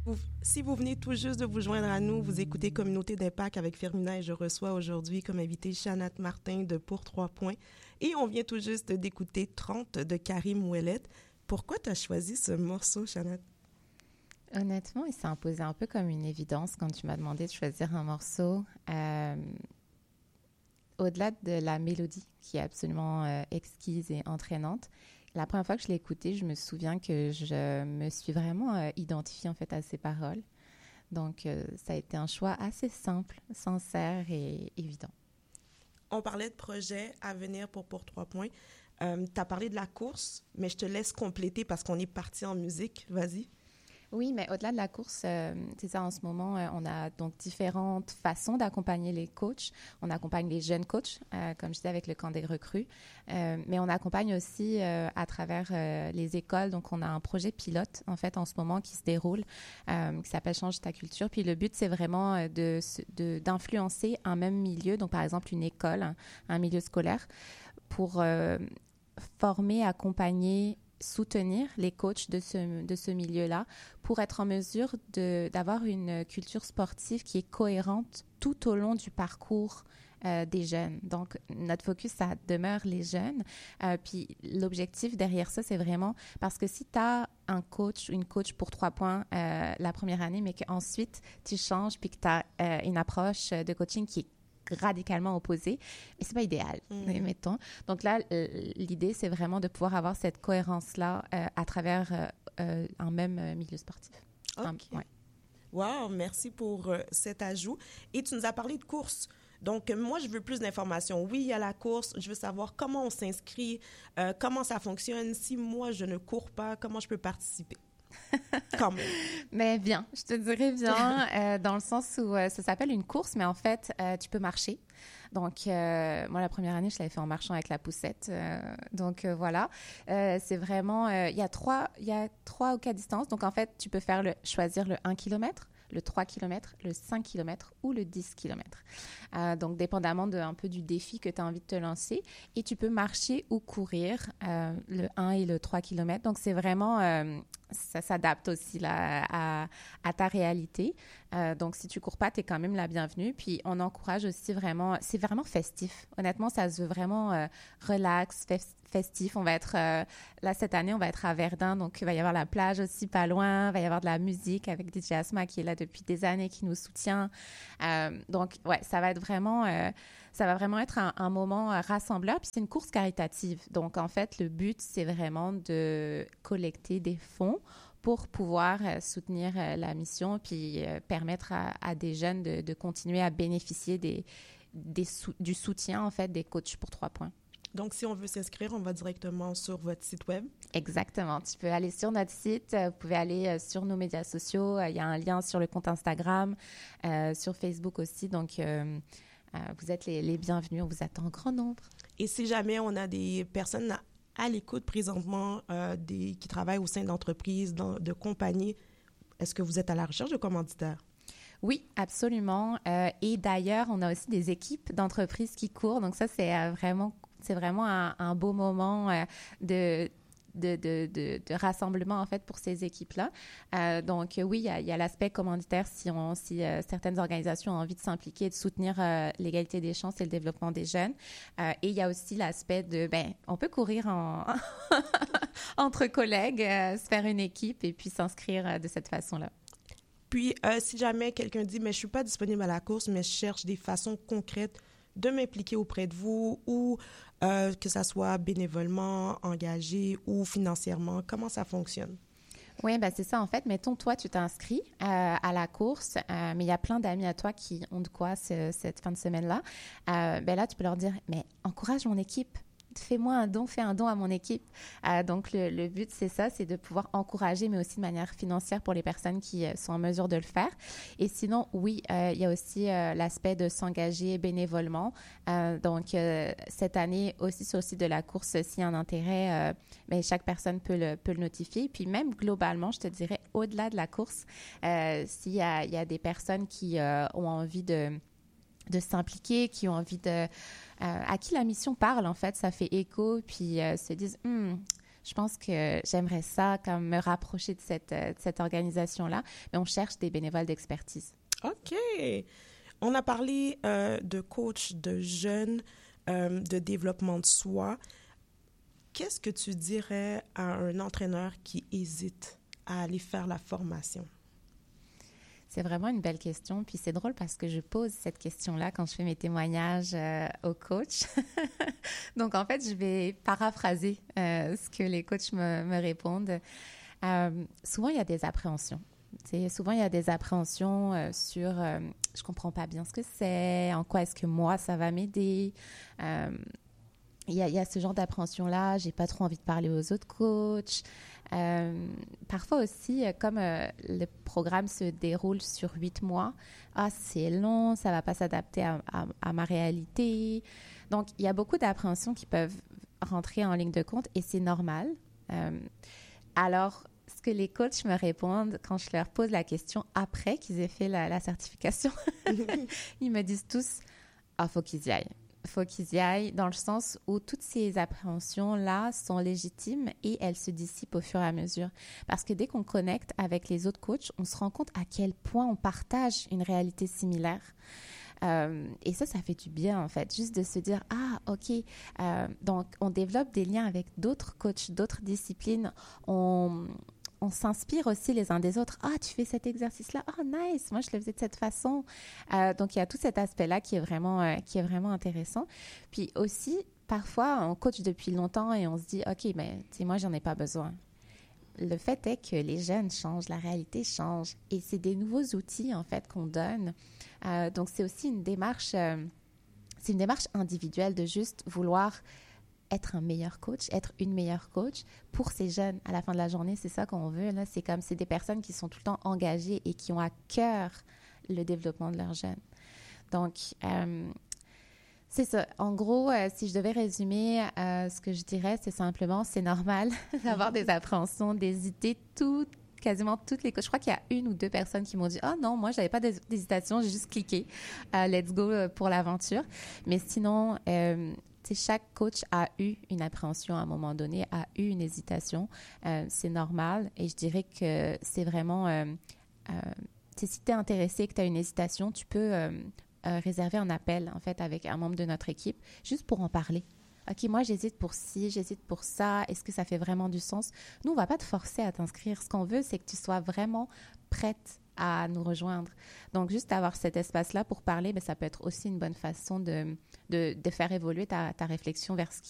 Si vous venez tout juste de vous joindre à nous, vous écoutez Communauté d'impact avec Fermina et je reçois aujourd'hui comme invité Chanat Martin de Pour 3 points. Et on vient tout juste d'écouter 30 de Karim Ouellet. Pourquoi tu as choisi ce morceau, Chanat? Honnêtement, il s'est imposé un peu comme une évidence quand tu m'as demandé de choisir un morceau. Au-delà de la mélodie qui est absolument exquise et entraînante, la première fois que je l'ai écouté, je me souviens que je me suis vraiment identifiée en fait à ses paroles. Donc, ça a été un choix assez simple, sincère et évident. On parlait de projets à venir pour 3 points. Tu as parlé de la course, mais je te laisse compléter parce qu'on est parti en musique. Vas-y. Oui, mais au-delà de la course, c'est ça, en ce moment, on a donc différentes façons d'accompagner les coachs. On accompagne les jeunes coachs, comme je disais, avec le camp des recrues, mais on accompagne aussi à travers les écoles. Donc, on a un projet pilote, en fait, en ce moment qui se déroule, qui s'appelle Change ta culture. Puis, le but, c'est vraiment d'influencer un même milieu, donc par exemple une école, un milieu scolaire, pour former, accompagner, soutenir les coachs de ce milieu-là pour être en mesure d'avoir une culture sportive qui est cohérente tout au long du parcours des jeunes. Donc, notre focus, ça demeure les jeunes. Puis, l'objectif derrière ça, c'est vraiment parce que si tu as un coach ou une coach pour 3 points la première année, mais qu'ensuite, tu changes puis que tu as une approche de coaching qui est radicalement opposés, mais c'est pas idéal, mettons. Donc là, l'idée, c'est vraiment de pouvoir avoir cette cohérence-là à travers un même milieu sportif. OK. Ouais. Wow, merci pour cet ajout. Et tu nous as parlé de course. Donc, moi, je veux plus d'informations. Oui, il y a la course. Je veux savoir comment on s'inscrit, comment ça fonctionne. Si moi, je ne cours pas, comment je peux participer? Quand même. Mais bien, je te dirais bien, dans le sens où ça s'appelle une course, mais en fait, tu peux marcher. Donc, moi, la première année, je l'avais fait en marchant avec la poussette. Donc, voilà. C'est vraiment... il y a trois ou 4 distances. Donc, en fait, tu peux choisir le 1 km, le 3 km, le 5 km ou le 10 km. Donc, dépendamment un peu du défi que tu as envie de te lancer. Et tu peux marcher ou courir le 1 et le 3 km. Donc, c'est vraiment... ça s'adapte aussi là, à ta réalité. Donc, si tu cours pas, tu es quand même la bienvenue. Puis, on encourage aussi vraiment... C'est vraiment festif. Honnêtement, ça se veut vraiment relax, festif. On va être... là, cette année, on va être à Verdun. Donc, il va y avoir la plage aussi pas loin. Il va y avoir de la musique avec DJ Asma qui est là depuis des années, qui nous soutient. Donc, ouais, ça va vraiment être un moment rassembleur. Puis, c'est une course caritative. Donc, en fait, le but, c'est vraiment de collecter des fonds pour pouvoir soutenir la mission puis permettre à des jeunes de continuer à bénéficier du soutien, en fait, des coachs pour 3 points. Donc, si on veut s'inscrire, on va directement sur votre site web. Exactement. Tu peux aller sur notre site, vous pouvez aller sur nos médias sociaux. Il y a un lien sur le compte Instagram, sur Facebook aussi. Donc, vous êtes les bienvenus. On vous attend en grand nombre. Et si jamais on a des personnes à l'écoute présentement qui travaillent au sein d'entreprises, de compagnies, est-ce que vous êtes à la recherche de commanditaires? Oui, absolument. Et d'ailleurs, on a aussi des équipes d'entreprises qui courent. Donc ça, c'est vraiment un beau moment de rassemblement en fait pour ces équipes-là. Donc oui, il y a l'aspect commanditaire si certaines organisations ont envie de s'impliquer et de soutenir l'égalité des chances et le développement des jeunes. Et il y a aussi l'aspect on peut courir entre collègues, se faire une équipe et puis s'inscrire de cette façon-là. Puis, si jamais quelqu'un dit « mais je ne suis pas disponible à la course, mais je cherche des façons concrètes de m'impliquer auprès de vous ou que ça soit bénévolement, engagé ou financièrement », comment ça fonctionne? Oui, c'est ça. En fait, mettons, toi, tu t'inscris à la course, mais il y a plein d'amis à toi qui ont de quoi cette fin de semaine-là. Là, tu peux leur dire « mais encourage mon équipe ». Fais-moi un don, fais un don à mon équipe. Donc, le but, c'est ça, c'est de pouvoir encourager, mais aussi de manière financière pour les personnes qui sont en mesure de le faire. Et sinon, oui, il y a aussi l'aspect de s'engager bénévolement. Donc, cette année, aussi sur le site de la course, s'il y a un intérêt, chaque personne peut le notifier. Puis même globalement, je te dirais, au-delà de la course, s'il y a des personnes qui ont envie de s'impliquer, qui ont envie à qui la mission parle, en fait, ça fait écho, puis se disent, Je pense que j'aimerais ça, comme me rapprocher de cette organisation-là, mais on cherche des bénévoles d'expertise. OK. On a parlé de coach de jeunes, de développement de soi. Qu'est-ce que tu dirais à un entraîneur qui hésite à aller faire la formation? C'est vraiment une belle question. Puis c'est drôle parce que je pose cette question-là quand je fais mes témoignages aux coachs. Donc, en fait, je vais paraphraser ce que les coachs me répondent. Souvent, il y a des appréhensions. Souvent, il y a des appréhensions sur je comprends pas bien ce que c'est, en quoi est-ce que moi, ça va m'aider. Il y a ce genre d'appréhension-là. J'ai pas trop envie de parler aux autres coachs. Parfois aussi, comme le programme se déroule sur 8 mois, c'est long, ça va pas s'adapter à ma réalité. Donc, il y a beaucoup d'appréhensions qui peuvent rentrer en ligne de compte et c'est normal. Alors, ce que les coachs me répondent quand je leur pose la question après qu'ils aient fait la certification, ils me disent tous « faut qu'ils y aillent ». Faut qu'ils y aillent dans le sens où toutes ces appréhensions-là sont légitimes et elles se dissipent au fur et à mesure. Parce que dès qu'on connecte avec les autres coachs, on se rend compte à quel point on partage une réalité similaire. Et ça fait du bien, en fait, juste de se dire, OK, donc on développe des liens avec d'autres coachs, d'autres disciplines. On s'inspire aussi les uns des autres. Tu fais cet exercice-là. Nice. Moi, je le faisais de cette façon. Donc, il y a tout cet aspect-là qui est vraiment intéressant. Puis aussi, parfois, on coach depuis longtemps et on se dit, OK, mais moi, j'en ai pas besoin. Le fait est que les jeunes changent, la réalité change. Et c'est des nouveaux outils, en fait, qu'on donne. Donc, c'est aussi une démarche individuelle de juste vouloir être un meilleur coach, être une meilleure coach pour ces jeunes. À la fin de la journée, c'est ça qu'on veut. Là. C'est des personnes qui sont tout le temps engagées et qui ont à cœur le développement de leurs jeunes. Donc, c'est ça. En gros, si je devais résumer, ce que je dirais, c'est simplement, c'est normal d'avoir des appréhensions, d'hésiter quasiment toutes les coachs. Je crois qu'il y a 1 ou 2 personnes qui m'ont dit « non, moi, j'avais pas d'hésitation, j'ai juste cliqué. Let's go pour l'aventure. » Mais sinon, chaque coach a eu une appréhension à un moment donné, a eu une hésitation. C'est normal et je dirais que c'est vraiment... si tu es intéressé et que tu as une hésitation, tu peux réserver un appel, en fait, avec un membre de notre équipe, juste pour en parler. OK, moi, j'hésite pour ci, j'hésite pour ça. Est-ce que ça fait vraiment du sens? Nous, on ne va pas te forcer à t'inscrire. Ce qu'on veut, c'est que tu sois vraiment prête à nous rejoindre. Donc, juste avoir cet espace-là pour parler, ça peut être aussi une bonne façon de faire évoluer ta réflexion vers ce